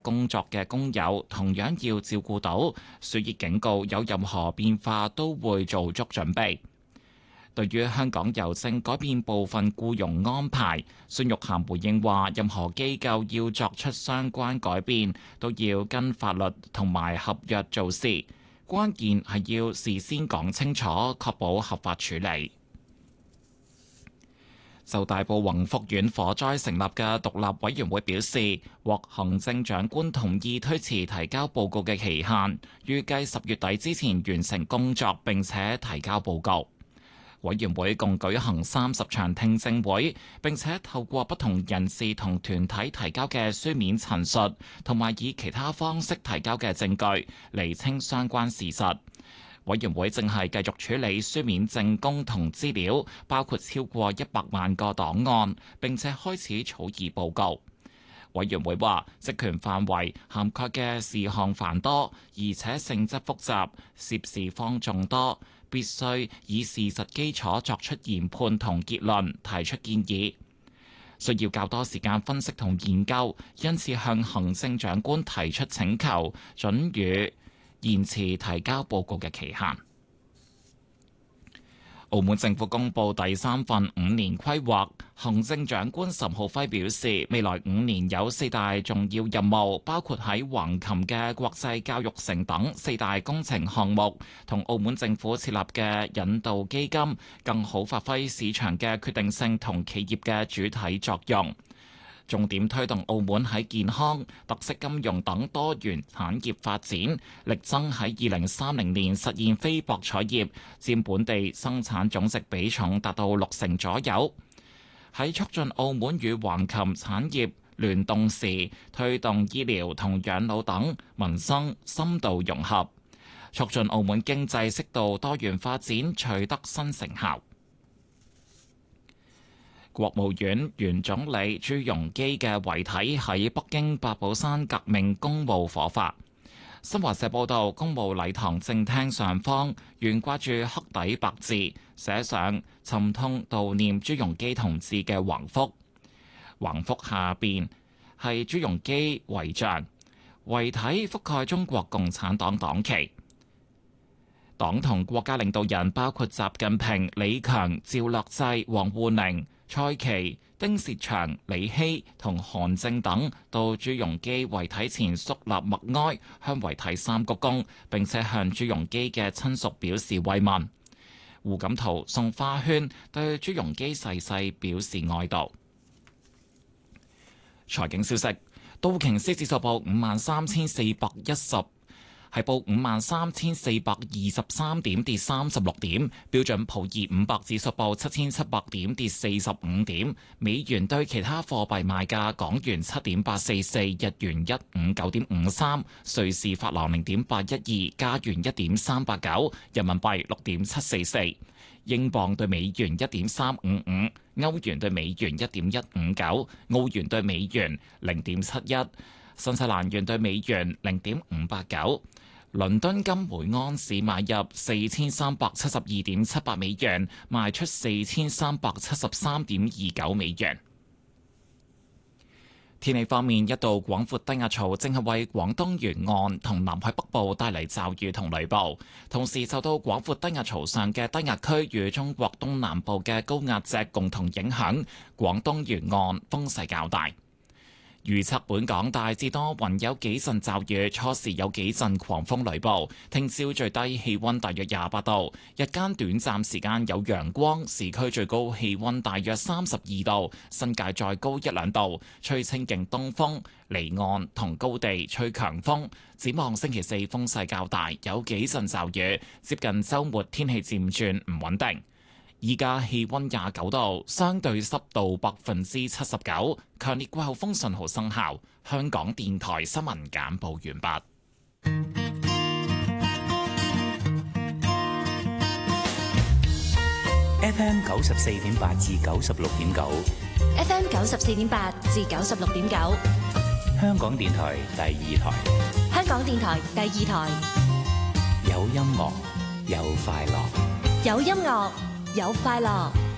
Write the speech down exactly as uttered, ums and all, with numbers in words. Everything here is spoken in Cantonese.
工作嘅工友同樣要照顧到，所以警告有任何變化都會做足準備。對於香港郵政改變部分僱傭安排，孫玉菡回應話：任何機構要作出相關改變，都要跟法律同埋合約做事，關鍵係要事先講清楚，確保合法處理。就大埔宏福苑火災成立嘅獨立委員會表示，獲行政長官同意推遲提交報告嘅期限，預計十月底之前完成工作並且提交報告。委員會共舉行三十場聽證會，並且透過不同人士同團體提交嘅書面陳述，同埋以其他方式提交嘅證據，釐清相關事實。委員會正係繼續處理書面證供同資料，包括超過一百萬個檔案，並且開始草擬報告。委員會話，職權範圍涵蓋嘅事項繁多，而且性質複雜，涉事方眾多，必須以事實基礎作出研判同結論，提出建議，需要較多時間分析同研究，因此向行政長官提出請求，准予延遲提交報告嘅期限。澳門政府公布第三份五年規劃，行政長官岑浩輝表示，未來五年有四大重要任務，包括喺橫琴嘅國際教育城等四大工程項目，同澳門政府設立嘅引導基金，更好發揮市場嘅決定性同企業嘅主體作用。重點推動澳門喺健康、特色金融等多元產業發展，力爭喺二零三零年實現非博彩業佔本地生產總值比重達到六成左右。喺促進澳門與橫琴產業聯動時，推動醫療同養老等民生深度融合，促進澳門經濟適度多元發展取得新成效。國務院原總理朱鎔基嘅遺體喺北京八寶山革命公墓火化。新華社報道，公墓禮堂正廳上方懸掛住黑底白字，寫上沉痛悼念朱鎔基同志嘅橫幅。橫幅下邊係朱鎔基遺像，遺體覆蓋中國共產黨黨旗。黨同國家領導人包括習近平、李強、趙樂際、王滬寧、蔡奇、丁薛祥、李希同韓正等到朱鎔基遺體前肅立默哀，向遺體三鞠躬，並且向朱鎔基嘅親屬表示慰問。胡錦濤送花圈，對朱鎔基逝世表示哀悼。財經消息：道瓊斯指數報五萬三千四百一十。係報五萬三千四百二十三點，跌三十六點。標準普爾五百指數報七千七百點，跌四十五點。美元對其他貨幣賣價：港元七點八四四，日元一五九點五三，瑞士法郎零點八一二，加元一點三八九，人民幣六點七四四，英鎊對美元一點三五五，歐元對美元一點一五九，澳元對美元零點七一，新西蘭元對美元零點五八九。倫敦金每安士買入四千三百七十二點七八美元，賣出四千三百七十三點二九美元。天氣方面，一道廣闊低壓槽正係為廣東沿岸同南海北部帶嚟驟雨同雷暴，同時受到廣闊低壓槽上嘅低壓區與中國東南部嘅高壓脊共同影響，廣東沿岸風勢較大。預測本港大致多雲，有幾陣驟雨，初時有幾陣狂風雷暴。聽朝最低氣溫大約廿八度，日間短暫時間有陽光，市區最高氣溫大約三十二度，新界再高一兩度，吹清勁東風，離岸同高地吹強風。展望星期四風勢較大，有幾陣驟雨，接近週末天氣漸轉唔穩定。依家氣溫廿九度，相對濕度百分之七十九，強烈季候風信號生效。香港電台新聞簡報完畢。 F M 九十四點八至九十六點九 ，F M 九十四點八至九十六點九， 香港電台第二台， 香港電台第二台， 有音樂，有快樂， 有音樂。有快樂。